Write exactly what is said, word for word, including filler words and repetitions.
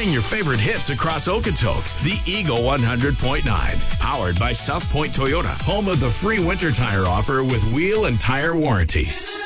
playing your favorite hits across Okotoks. The Eagle one hundred point nine. Powered by South Point Toyota, home of the free winter tire offer with wheel and tire warranty.